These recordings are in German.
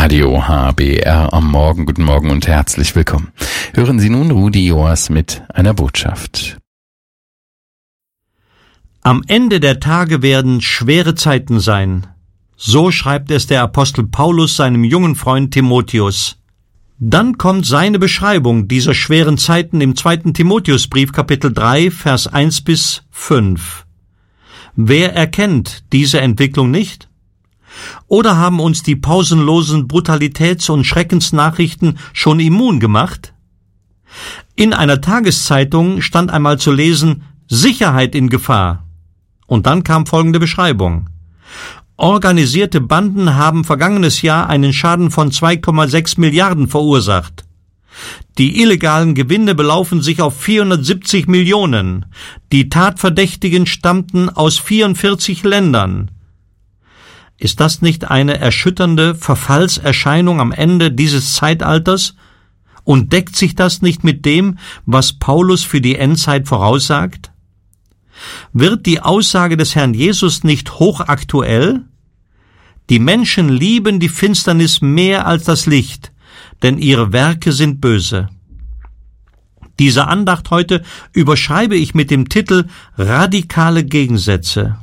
Radio HBR am Morgen. Guten Morgen und herzlich willkommen. Hören Sie nun Rudi Joas mit einer Botschaft. Am Ende der Tage werden schwere Zeiten sein. So schreibt es der Apostel Paulus seinem jungen Freund Timotheus. Dann kommt seine Beschreibung dieser schweren Zeiten im 2. Timotheusbrief, Kapitel 3, Vers 1-5. Wer erkennt diese Entwicklung nicht? Oder haben uns die pausenlosen Brutalitäts- und Schreckensnachrichten schon immun gemacht? In einer Tageszeitung stand einmal zu lesen, Sicherheit in Gefahr. Und dann kam folgende Beschreibung. Organisierte Banden haben vergangenes Jahr einen Schaden von 2,6 Milliarden verursacht. Die illegalen Gewinne belaufen sich auf 470 Millionen. Die Tatverdächtigen stammten aus 44 Ländern. Ist das nicht eine erschütternde Verfallserscheinung am Ende dieses Zeitalters? Und deckt sich das nicht mit dem, was Paulus für die Endzeit voraussagt? Wird die Aussage des Herrn Jesus nicht hochaktuell? Die Menschen lieben die Finsternis mehr als das Licht, denn ihre Werke sind böse. Diese Andacht heute überschreibe ich mit dem Titel Radikale Gegensätze.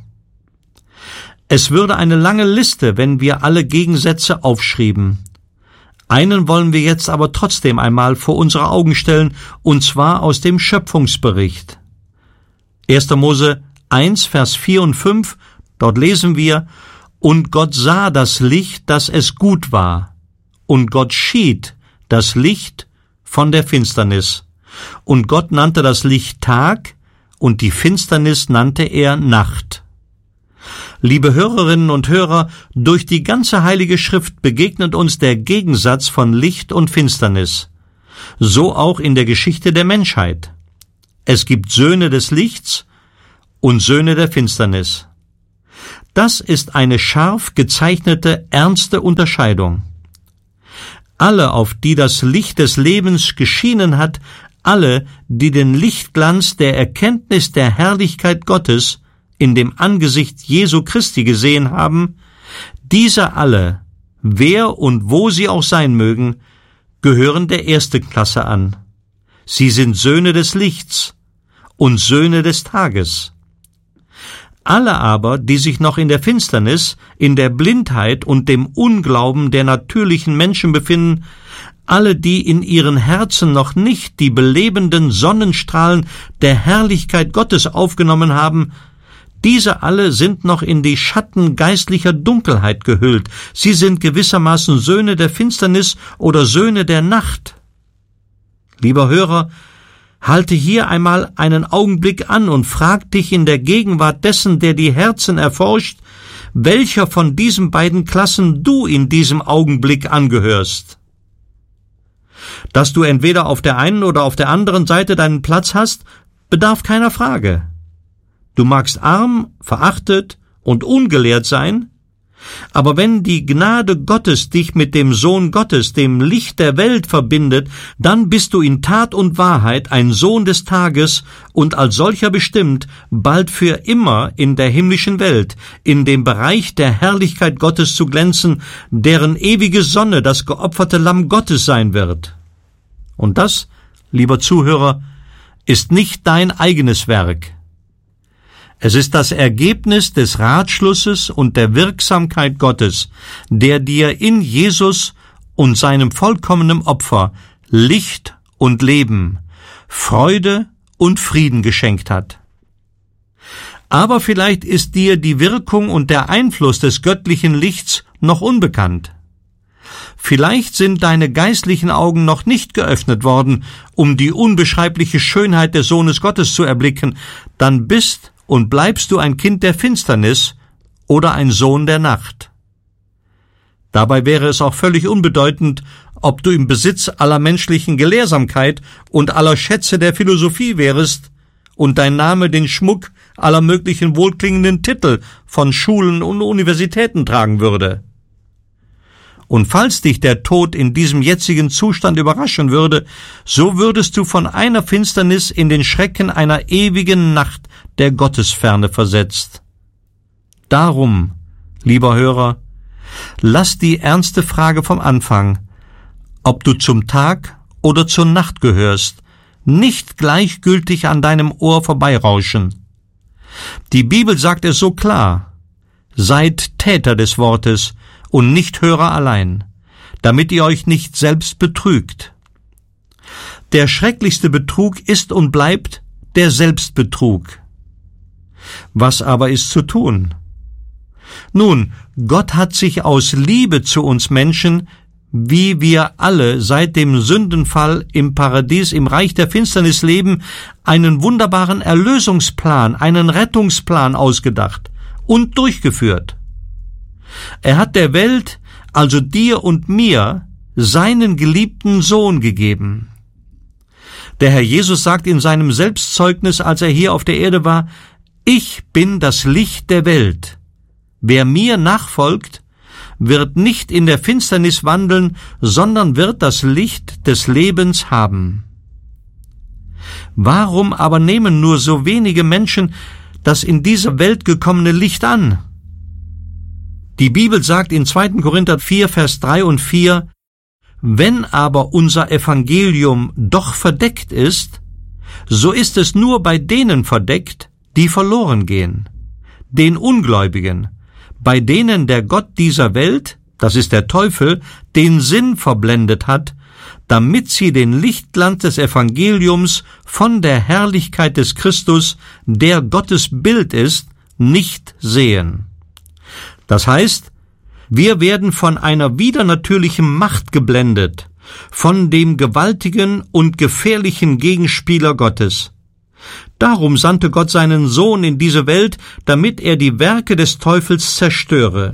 Es würde eine lange Liste, wenn wir alle Gegensätze aufschrieben. Einen wollen wir jetzt aber trotzdem einmal vor unsere Augen stellen, und zwar aus dem Schöpfungsbericht. 1. Mose 1, Vers 4 und 5, dort lesen wir, Und Gott sah das Licht, dass es gut war, und Gott schied das Licht von der Finsternis. Und Gott nannte das Licht Tag, und die Finsternis nannte er Nacht. Liebe Hörerinnen und Hörer, durch die ganze Heilige Schrift begegnet uns der Gegensatz von Licht und Finsternis. So auch in der Geschichte der Menschheit. Es gibt Söhne des Lichts und Söhne der Finsternis. Das ist eine scharf gezeichnete, ernste Unterscheidung. Alle, auf die das Licht des Lebens geschienen hat, alle, die den Lichtglanz der Erkenntnis der Herrlichkeit Gottes in dem Angesicht Jesu Christi gesehen haben, diese alle, wer und wo sie auch sein mögen, gehören der ersten Klasse an. Sie sind Söhne des Lichts und Söhne des Tages. Alle aber, die sich noch in der Finsternis, in der Blindheit und dem Unglauben der natürlichen Menschen befinden, alle, die in ihren Herzen noch nicht die belebenden Sonnenstrahlen der Herrlichkeit Gottes aufgenommen haben, diese alle sind noch in die Schatten geistlicher Dunkelheit gehüllt. Sie sind gewissermaßen Söhne der Finsternis oder Söhne der Nacht. Lieber Hörer, halte hier einmal einen Augenblick an und frag dich in der Gegenwart dessen, der die Herzen erforscht, welcher von diesen beiden Klassen du in diesem Augenblick angehörst. Dass du entweder auf der einen oder auf der anderen Seite deinen Platz hast, bedarf keiner Frage. Du magst arm, verachtet und ungelehrt sein, aber wenn die Gnade Gottes dich mit dem Sohn Gottes, dem Licht der Welt, verbindet, dann bist du in Tat und Wahrheit ein Sohn des Tages und als solcher bestimmt, bald für immer in der himmlischen Welt, in dem Bereich der Herrlichkeit Gottes zu glänzen, deren ewige Sonne das geopferte Lamm Gottes sein wird. Und das, lieber Zuhörer, ist nicht dein eigenes Werk. Es ist das Ergebnis des Ratschlusses und der Wirksamkeit Gottes, der dir in Jesus und seinem vollkommenen Opfer Licht und Leben, Freude und Frieden geschenkt hat. Aber vielleicht ist dir die Wirkung und der Einfluss des göttlichen Lichts noch unbekannt. Vielleicht sind deine geistlichen Augen noch nicht geöffnet worden, um die unbeschreibliche Schönheit des Sohnes Gottes zu erblicken, dann bist und bleibst du ein Kind der Finsternis oder ein Sohn der Nacht. Dabei wäre es auch völlig unbedeutend, ob du im Besitz aller menschlichen Gelehrsamkeit und aller Schätze der Philosophie wärest und dein Name den Schmuck aller möglichen wohlklingenden Titel von Schulen und Universitäten tragen würde. Und falls dich der Tod in diesem jetzigen Zustand überraschen würde, so würdest du von einer Finsternis in den Schrecken einer ewigen Nacht der Gottesferne versetzt. Darum, lieber Hörer, Lass die ernste Frage vom Anfang, ob du zum Tag oder zur Nacht gehörst, nicht gleichgültig an deinem Ohr vorbeirauschen. Die Bibel sagt es so klar: Seid Täter des Wortes und nicht Hörer allein, damit ihr euch nicht selbst betrügt. Der schrecklichste Betrug ist und bleibt der Selbstbetrug. Was aber ist zu tun? Nun, Gott hat sich aus Liebe zu uns Menschen, wie wir alle seit dem Sündenfall im Paradies, im Reich der Finsternis leben, einen wunderbaren Erlösungsplan, einen Rettungsplan ausgedacht und durchgeführt. Er hat der Welt, also dir und mir, seinen geliebten Sohn gegeben. Der Herr Jesus sagt in seinem Selbstzeugnis, als er hier auf der Erde war: Ich bin das Licht der Welt. Wer mir nachfolgt, wird nicht in der Finsternis wandeln, sondern wird das Licht des Lebens haben. Warum aber nehmen nur so wenige Menschen das in diese Welt gekommene Licht an? Die Bibel sagt in 2. Korinther 4, Vers 3 und 4: Wenn aber unser Evangelium doch verdeckt ist, so ist es nur bei denen verdeckt, die verloren gehen, den Ungläubigen, bei denen der Gott dieser Welt, das ist der Teufel, den Sinn verblendet hat, damit sie den Lichtglanz des Evangeliums von der Herrlichkeit des Christus, der Gottes Bild ist, nicht sehen. Das heißt, wir werden von einer widernatürlichen Macht geblendet, von dem gewaltigen und gefährlichen Gegenspieler Gottes. Darum sandte Gott seinen Sohn in diese Welt, damit er die Werke des Teufels zerstöre.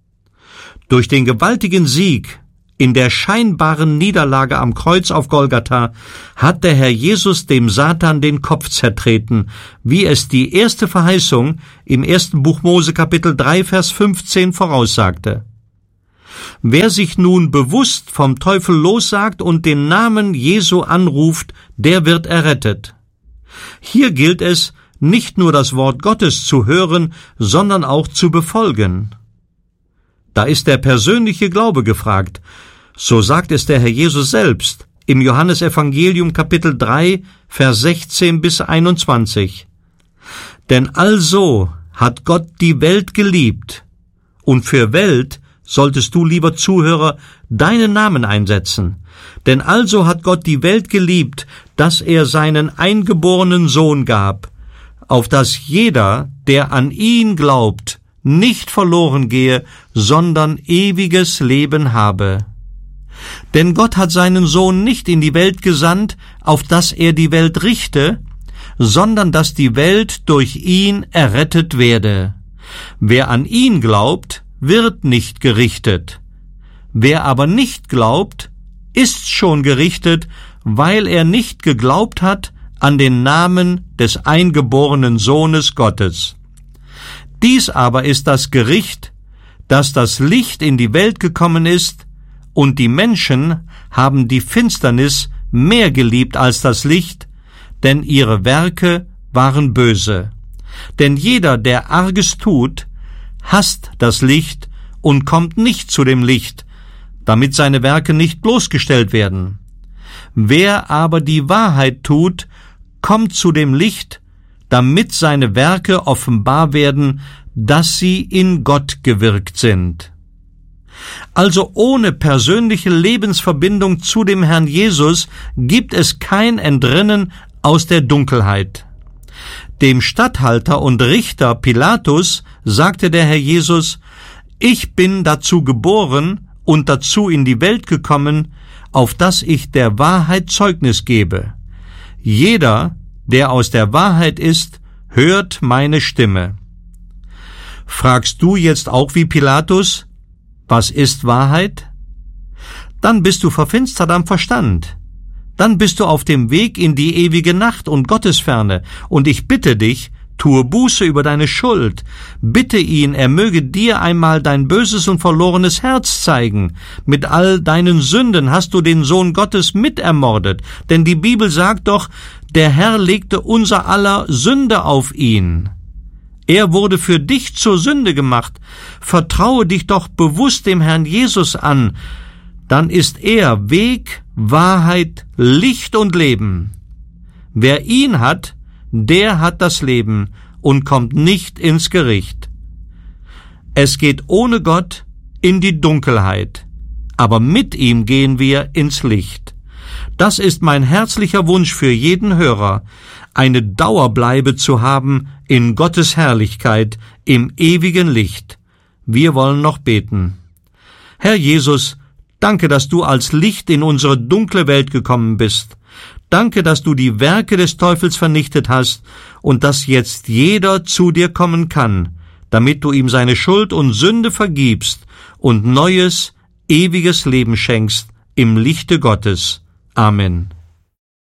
Durch den gewaltigen Sieg in der scheinbaren Niederlage am Kreuz auf Golgatha hat der Herr Jesus dem Satan den Kopf zertreten, wie es die erste Verheißung im 1. Buch Mose Kapitel 3, Vers 15 voraussagte. Wer sich nun bewusst vom Teufel lossagt und den Namen Jesu anruft, der wird errettet. Hier gilt es, nicht nur das Wort Gottes zu hören, sondern auch zu befolgen. Da ist der persönliche Glaube gefragt. So sagt es der Herr Jesus selbst im Johannesevangelium Kapitel 3, Vers 16 bis 21. Denn also hat Gott die Welt geliebt, und für Welt solltest du, lieber Zuhörer, deinen Namen einsetzen. Denn also hat Gott die Welt geliebt, dass er seinen eingeborenen Sohn gab, auf dass jeder, der an ihn glaubt, nicht verloren gehe, sondern ewiges Leben habe. Denn Gott hat seinen Sohn nicht in die Welt gesandt, auf dass er die Welt richte, sondern dass die Welt durch ihn errettet werde. Wer an ihn glaubt, wird nicht gerichtet. Wer aber nicht glaubt, ist schon gerichtet, weil er nicht geglaubt hat an den Namen des eingeborenen Sohnes Gottes. Dies aber ist das Gericht, dass das Licht in die Welt gekommen ist, und die Menschen haben die Finsternis mehr geliebt als das Licht, denn ihre Werke waren böse. Denn jeder, der Arges tut, hasst das Licht und kommt nicht zu dem Licht, damit seine Werke nicht bloßgestellt werden. Wer aber die Wahrheit tut, kommt zu dem Licht, damit seine Werke offenbar werden, dass sie in Gott gewirkt sind. Also ohne persönliche Lebensverbindung zu dem Herrn Jesus gibt es kein Entrinnen aus der Dunkelheit. Dem Statthalter und Richter Pilatus sagte der Herr Jesus: Ich bin dazu geboren und dazu in die Welt gekommen, auf dass ich der Wahrheit Zeugnis gebe. Jeder, der aus der Wahrheit ist, hört meine Stimme. Fragst du jetzt auch wie Pilatus: Was ist Wahrheit? Dann bist du verfinstert am Verstand. Dann bist du auf dem Weg in die ewige Nacht und Gottesferne. Und ich bitte dich, tue Buße über deine Schuld. Bitte ihn, er möge dir einmal dein böses und verlorenes Herz zeigen. Mit all deinen Sünden hast du den Sohn Gottes mitermordet. Denn die Bibel sagt doch, der Herr legte unser aller Sünde auf ihn. Er wurde für dich zur Sünde gemacht. Vertraue dich doch bewusst dem Herrn Jesus an. Dann ist er Weg, Wahrheit, Licht und Leben. Wer ihn hat, der hat das Leben und kommt nicht ins Gericht. Es geht ohne Gott in die Dunkelheit, aber mit ihm gehen wir ins Licht. Das ist mein herzlicher Wunsch für jeden Hörer, eine Dauerbleibe zu haben in Gottes Herrlichkeit, im ewigen Licht. Wir wollen noch beten. Herr Jesus, danke, dass du als Licht in unsere dunkle Welt gekommen bist. Danke, dass du die Werke des Teufels vernichtet hast und dass jetzt jeder zu dir kommen kann, damit du ihm seine Schuld und Sünde vergibst und neues, ewiges Leben schenkst im Lichte Gottes. Amen.